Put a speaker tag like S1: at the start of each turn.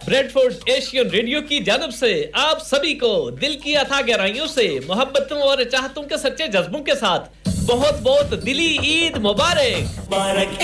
S1: Bradford Asian radio की जानिब से आप सभी को दिल की अथाह गहराइयों से मोहब्बतों और चाहतों के सच्चे जज्बों के साथ बहुत बहुत दिली ईद मुबारक।